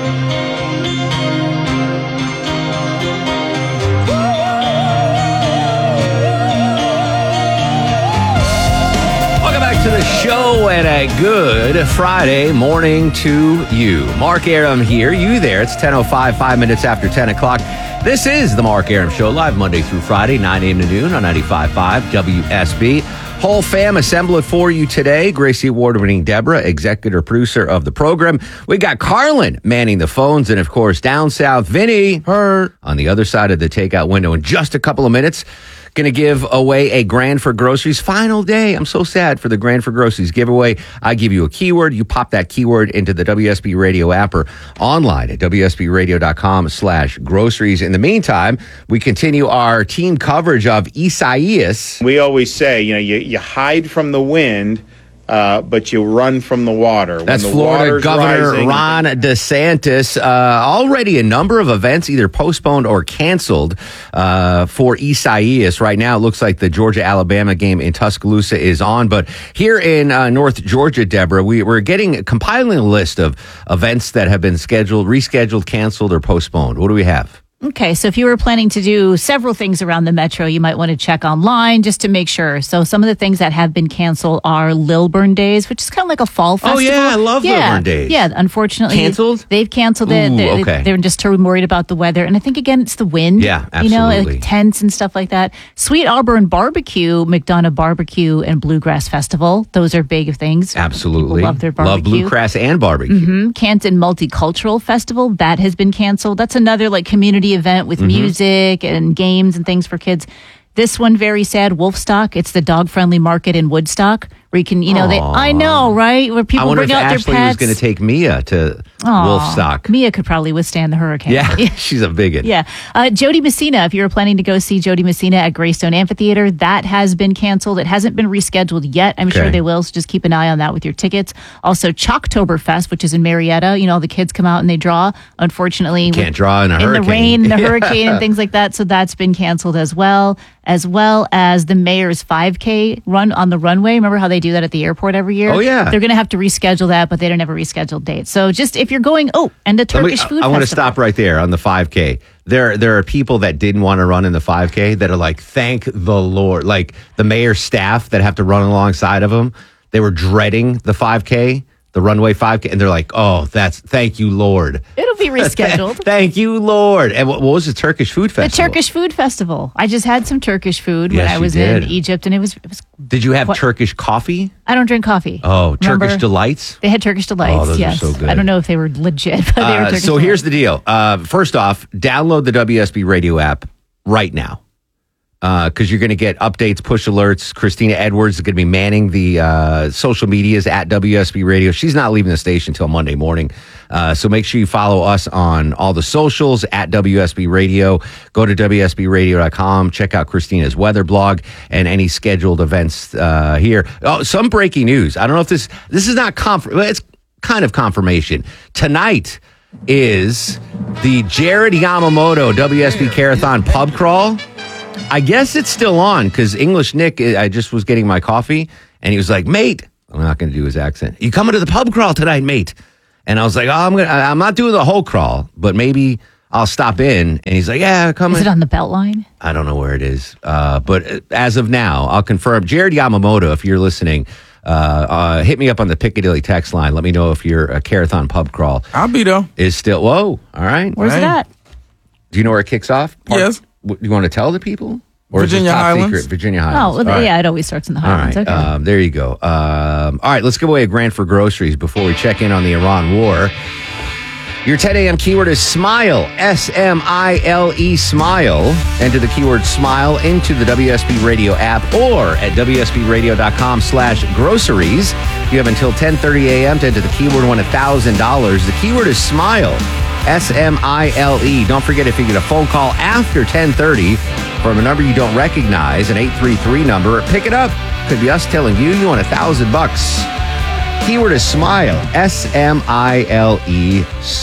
To the show and a good Friday morning to you. Mark Aram here, you there. It's ten oh five, five minutes after ten o'clock. This is the Mark Aram Show, live Monday through Friday, nine a.m. to noon on ninety-five point five W S B. Whole fam assemble it for you today. Gracie Award-winning Deborah, executive producer of the program. We got Carlin manning the phones, and of course, down south, Vinny, her on the other side of the takeout window in just a couple of minutes. Going to give away a Grand for Groceries final day. I'm so sad for the Grand for Groceries giveaway. I give you a keyword. You pop that keyword into the W S B Radio app or online at W S B radio dot com slash groceries. In the meantime, we continue our team coverage of Isaias. We always say, you know, you, you hide from the wind, Uh, but you run from the water. That's when the Florida Governor rising, Ron DeSantis. Uh, already a number of events either postponed or canceled uh, for Isaias. Right now, it looks like the Georgia-Alabama game in Tuscaloosa is on. But here in uh, North Georgia, Deborah, we, we're getting compiling a list of events that have been scheduled, rescheduled, canceled, or postponed. What do we have? Okay, so if you were planning to do several things around the metro, you might want to check online just to make sure. So some of the things that have been canceled are Lilburn Days, which is kind of like a fall festival. Oh, yeah, I love yeah. Lilburn Days. Yeah, unfortunately. Canceled? They've canceled it. Ooh, they're, okay. they're just too worried about the weather. And I think, again, it's the wind. Yeah, You know, absolutely. like tents and stuff like that. Sweet Auburn Barbecue, McDonough Barbecue, and Bluegrass Festival. Those are big things. Absolutely. People love their barbecue. Love bluegrass and barbecue. Mm-hmm. Canton Multicultural Festival, that has been canceled. That's another like community event with Mhm. music. music and games and things for kids. This one, very sad, Wolfstock. It's the dog-friendly market in Woodstock where you can, you know, they, I know, right? Where people I wonder bring if out Ashley their was pets. going to take Mia to Aw, Wolfstock. Mia could probably withstand the hurricane. Yeah, she's a bigot. Yeah. Uh, Jody Messina, if you were planning to go see Jody Messina at Greystone Amphitheater, that has been canceled. It hasn't been rescheduled yet. I'm Okay. sure they will, so just keep an eye on that with your tickets. Also, Chalktoberfest, which is in Marietta. You know, the kids come out and they draw. Unfortunately, Can't with- draw in a in hurricane. the rain, the Yeah. hurricane, and things like that. So that's been canceled as well, as well as the mayor's five K run on the runway. Remember how they do that at the airport every year? Oh, yeah. They're going to have to reschedule that, but they don't have a rescheduled date. So just if you're going, oh, and the Let me- Turkish food I want to festival. stop right there on the five K. There, there are people that didn't want to run in the five K that are like, thank the Lord. Like the mayor's staff that have to run alongside of them. They were dreading the five K, the runway five K, and they're like, oh, that's thank you, Lord. It'll be rescheduled. Thank you, Lord. And what, what was the Turkish food The festival? Turkish food festival. I just had some Turkish food when Yes, I you was in did. Egypt, and it was. It was Did you have What? Turkish coffee? I don't drink coffee. Oh, Remember? Turkish delights. They had Turkish delights. Oh, those are yes, so good. I don't know if they were legit, but they were Uh, Turkish. so delights. here's the deal. Uh, first off, download the W S B Radio app right now. because uh, you're going to get updates, push alerts. Christina Edwards is going to be manning the uh, social medias at W S B Radio. She's not leaving the station until Monday morning. Uh, so make sure you follow us on all the socials at W S B Radio. Go to W S B radio dot com. Check out Christina's weather blog and any scheduled events uh, here. Oh, some breaking news. I don't know if this, this is not, conf- it's kind of confirmation. Tonight is the Jared Yamamoto W S B Carathon pub crawl. I guess it's still on because English Nick, I just was getting my coffee and he was like, mate, I'm not going to do his accent. You coming to the pub crawl tonight, mate? And I was like, oh, I'm gonna, I'm not doing the whole crawl, but maybe I'll stop in. And he's like, yeah, come Is in. it on the Beltline? I don't know where it is. Uh, but as of now, I'll confirm. Jared Yamamoto, if you're listening, uh, uh, hit me up on the Piccadilly text line. Let me know if your uh, Carathon pub crawl I'll be there. is still, whoa, all right. Where's it at? Do you know where it kicks off? Part- Yes. w- You want to tell the people? Or is it Virginia top Highlands. secret? Virginia Oh, Highlands. well, All right. yeah, it always starts in the All Highlands. right, Okay. um, there you go. Um, all right, let's give away a grand for groceries before we check in on the Iran war. Your ten a.m. keyword is SMILE, S M I L E, SMILE. Enter the keyword SMILE into the W S B Radio app or at W S B radio dot com slash groceries. You have until ten thirty a.m. to enter the keyword and win one thousand dollars. The keyword is SMILE, S M I L E. Don't forget, if you get a phone call after ten thirty from a number you don't recognize, an eight three three number, pick it up. Could be us telling you you want a thousand bucks. Keyword is SMILE, S M I L E,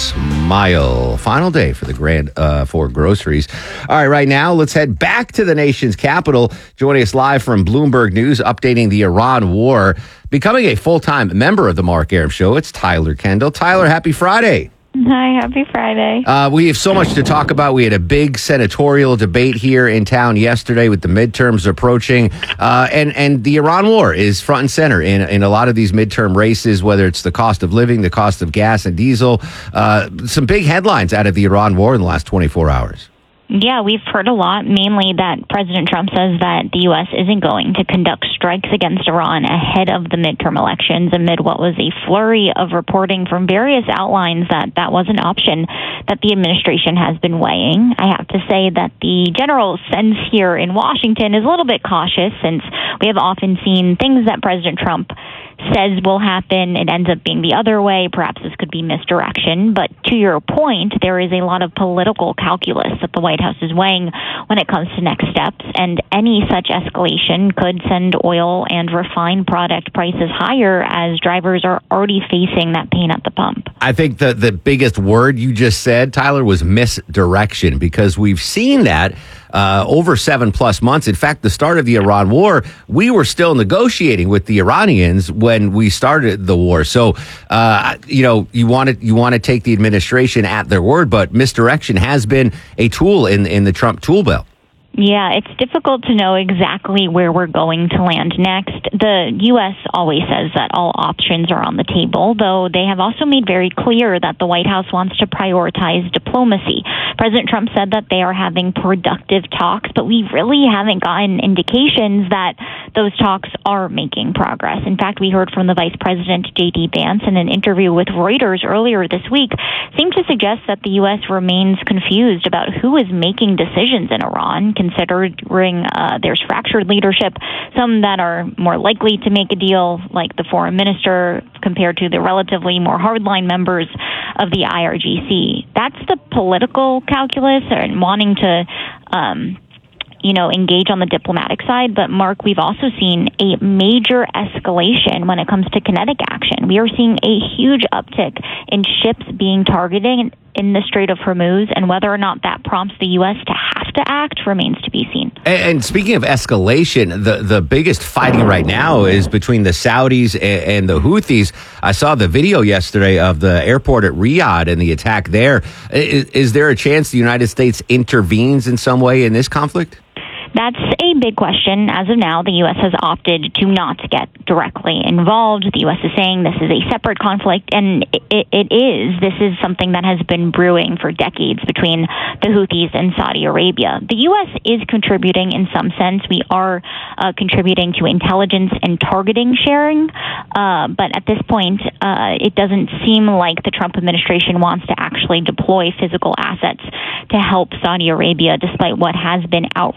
SMILE. Final day for the grand uh, for groceries. All right, right now, let's head back to the nation's capital. Joining us live from Bloomberg News, updating the Iran war. Becoming a full-time member of the Mark Arum Show, it's Tyler Kendall. Tyler, happy Friday. Hi, happy Friday. Uh, we have so much to talk about. We had a big senatorial debate here in town yesterday with the midterms approaching. Uh, and, and the Iran war is front and center in, in a lot of these midterm races, whether it's the cost of living, the cost of gas and diesel. Uh, some big headlines out of the Iran war in the last twenty-four hours. Yeah, we've heard a lot, mainly that President Trump says that the U S isn't going to conduct strikes against Iran ahead of the midterm elections, amid what was a flurry of reporting from various outlines that that was an option that the administration has been weighing. I have to say that the general sense here in Washington is a little bit cautious, since we have often seen things that President Trump says will happen, it ends up being the other way. Perhaps this could be misdirection. But to your point, there is a lot of political calculus that the White House is weighing when it comes to next steps, and any such escalation could send oil and refined product prices higher, as drivers are already facing that pain at the pump. I think the, the biggest word you just said, Tyler, was misdirection, because we've seen that Uh, over seven plus months. In fact, the start of the Iran war, we were still negotiating with the Iranians when we started the war. So, uh, you know, you want to you want to take the administration at their word, but misdirection has been a tool in in the Trump tool belt. Yeah, it's difficult to know exactly where we're going to land next. The U S always says that all options are on the table, though they have also made very clear that the White House wants to prioritize diplomacy. President Trump said that they are having productive talks, but we really haven't gotten indications that those talks are making progress. In fact, we heard from the Vice President, J D Vance, in an interview with Reuters earlier this week, seemed to suggest that the U S remains confused about who is making decisions in Iran, considering uh, there's fractured leadership, some that are more likely to make a deal, like the foreign minister, compared to the relatively more hardline members of the I R G C. That's the political calculus and wanting to um, you know, engage on the diplomatic side. But, Mark, we've also seen a major escalation when it comes to kinetic action. We are seeing a huge uptick in ships being targeted in the Strait of Hormuz, and whether or not that prompts the U S to have to act remains to be seen. And, and speaking of escalation, the, the biggest fighting right now is between the Saudis and, and the Houthis. I saw the video yesterday of the airport at Riyadh and the attack there. Is, is there a chance the United States intervenes in some way in this conflict? That's a big question. As of now, the U S has opted to not get directly involved. The U S is saying this is a separate conflict, and it, it is. This is something that has been brewing for decades between the Houthis and Saudi Arabia. The U S is contributing in some sense. We are uh, contributing to intelligence and targeting sharing, uh, but at this point, uh, it doesn't seem like the Trump administration wants to actually deploy physical assets to help Saudi Arabia, despite what has been outreach from the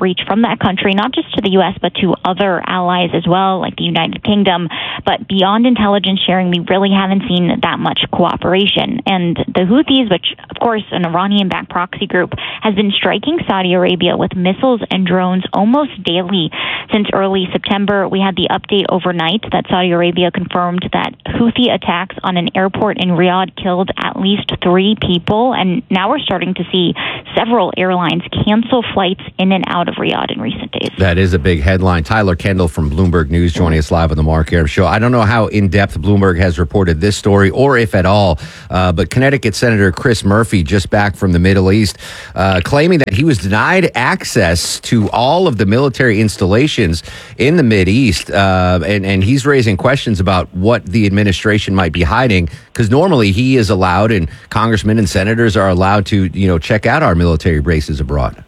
that country, not just to the U S, but to other allies as well, like the United Kingdom. But beyond intelligence sharing, we really haven't seen that much cooperation. And the Houthis, which, of course, an Iranian-backed proxy group, has been striking Saudi Arabia with missiles and drones almost daily since early September. We had the update overnight that Saudi Arabia confirmed that Houthi attacks on an airport in Riyadh killed at least three people. And now we're starting to see several airlines cancel flights in and out of Riyadh in recent days. That is a big headline. Tyler Kendall from Bloomberg News joining us live on the Mark Arum Show. I don't know how in-depth Bloomberg has reported this story, or if at all, uh, but Connecticut Senator Chris Murphy, just back from the Middle East, uh, claiming that he was denied access to all of the military installations in the Mideast, uh, and, and he's raising questions about what the administration might be hiding, because normally he is allowed, and congressmen and senators are allowed to, you know, check out our military bases abroad.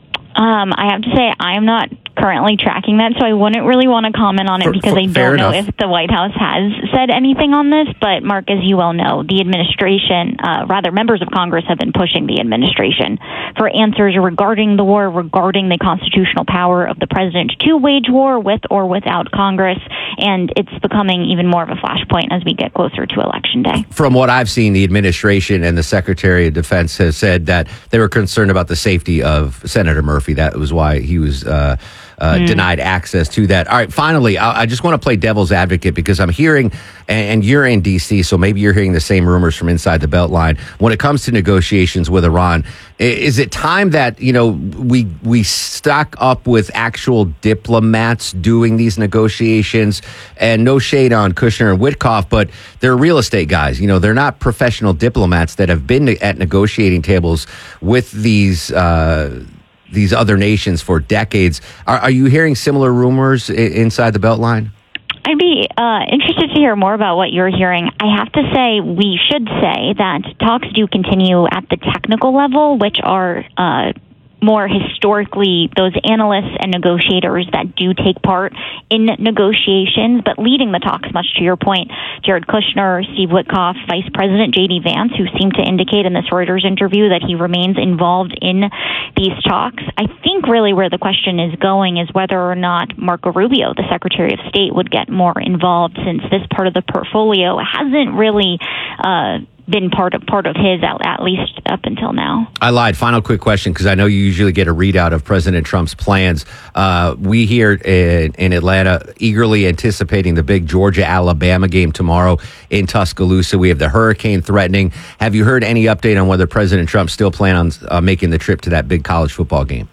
Um, I have to say, I'm not currently tracking that, so I wouldn't really want to comment on it For, because for, I don't know enough. if the White House has said anything on this. But, Mark, as you well know, the administration, uh, rather, members of Congress have been pushing the administration for answers regarding the war, regarding the constitutional power of the president to wage war with or without Congress. And it's becoming even more of a flashpoint as we get closer to Election Day. From what I've seen, the administration and the Secretary of Defense has said that they were concerned about the safety of Senator Murphy. That was why he was uh, uh, mm. denied access to that. All right, finally, I, I just want to play devil's advocate because I'm hearing, and, and you're in D C, so maybe you're hearing the same rumors from inside the Beltline. When it comes to negotiations with Iran, is it time that, you know, we we stock up with actual diplomats doing these negotiations? And no shade on Kushner and Witkoff, but they're real estate guys. You know, they're not professional diplomats that have been at negotiating tables with these uh, these other nations for decades. Are, are you hearing similar rumors I- inside the Beltline? I'd be uh, interested to hear more about what you're hearing. I have to say, we should say that talks do continue at the technical level, which are uh, more historically those analysts and negotiators that do take part in negotiations, but leading the talks, much to your point, Jared Kushner, Steve Witkoff, Vice President J D Vance, who seemed to indicate in this Reuters interview that he remains involved in these talks. I think really where the question is going is whether or not Marco Rubio, the Secretary of State, would get more involved, since this part of the portfolio hasn't really uh, been part of part of his, at, at least up until now. I lied. Final quick question, because I know you usually get a readout of President Trump's plans. Uh, we here in, in Atlanta eagerly anticipating the big Georgia-Alabama game tomorrow in Tuscaloosa. We have the hurricane threatening. Have you heard any update on whether President Trump still plan on uh, making the trip to that big college football game?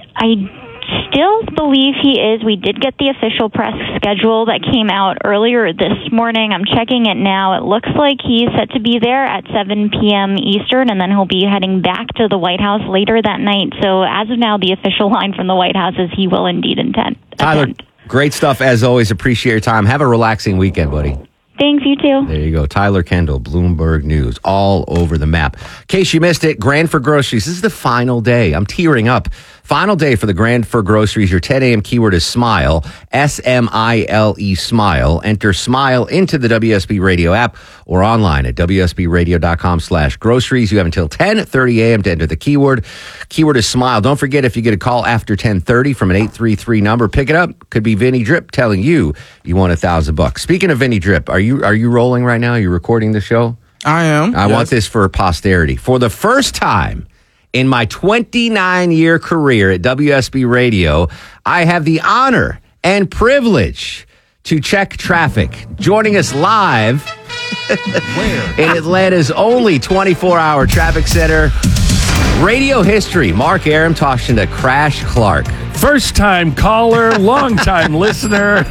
I still believe he is. We did get the official press schedule that came out earlier this morning. I'm checking it now. It looks like he's set to be there at seven p.m. Eastern, and then he'll be heading back to the White House later that night. So as of now, the official line from the White House is he will indeed intend. Tyler, attend. great stuff as always. Appreciate your time. Have a relaxing weekend, buddy. Thanks, you too. There you go. Tyler Kendall, Bloomberg News, all over the map. In case you missed it, Grand for Groceries. This is the final day. I'm tearing up. Final day for the Grand for Groceries. Your ten a.m. keyword is SMILE, S M I L E, SMILE. Enter SMILE into the W S B Radio app or online at W S B radio dot com slash groceries. You have until ten thirty a.m. to enter the keyword. Keyword is SMILE. Don't forget, if you get a call after ten thirty from an eight three three number, pick it up. Could be Vinny Drip telling you you won a thousand bucks. Speaking of Vinny Drip, are you are you rolling right now? Are you recording the show? I am. I yes. want this for posterity. For the first time in my twenty-nine year career at W S B Radio, I have the honor and privilege to check traffic. Joining us live in Atlanta's only twenty-four hour traffic center, radio history, Mark Arum talking to Crash Clark. First time caller, long time listener.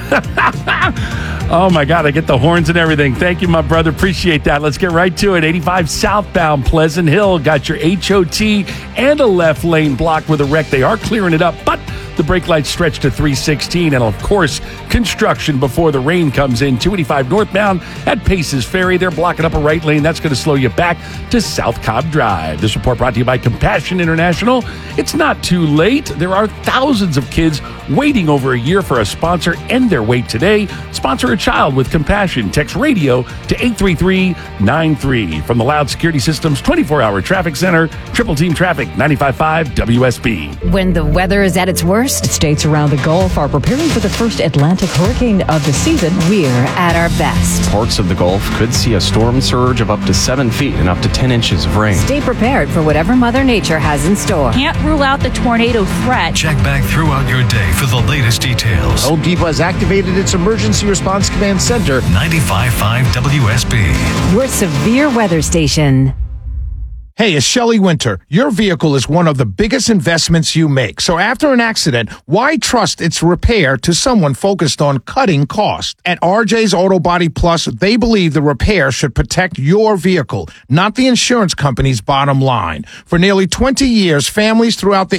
Oh my God, I get the horns and everything. Thank you, my brother. Appreciate that. Let's get right to it. eighty-five southbound Pleasant Hill got your H O T and a left lane blocked with a wreck. They are clearing it up, but the brake lights stretch to three sixteen. And of course, construction before the rain comes in. two eighty-five northbound at Paces Ferry. They're blocking up a right lane. That's going to slow you back to South Cobb Drive. This report brought to you by Compassion International. It's not too late. There are thousands of kids waiting over a year for a sponsor. End their wait today. Sponsor a child with Compassion. Text radio to eight three three nine three. From the Loud Security Systems twenty-four hour Traffic Center, Triple Team Traffic, ninety-five point five W S B. When the weather is at its worst, first. States around the Gulf are preparing for the first Atlantic hurricane of the season. We're at our best. Parts of the Gulf could see a storm surge of up to seven feet and up to ten inches of rain. Stay prepared for whatever Mother Nature has in store. Can't rule out the tornado threat. Check back throughout your day for the latest details. Home Depot has activated its Emergency Response Command Center. ninety-five point five W S B. We're Severe Weather Station. Hey, it's Shelley Winter. Your vehicle is one of the biggest investments you make. So after an accident, why trust its repair to someone focused on cutting costs? At R J's Auto Body Plus, they believe the repair should protect your vehicle, not the insurance company's bottom line. For nearly twenty years, families throughout the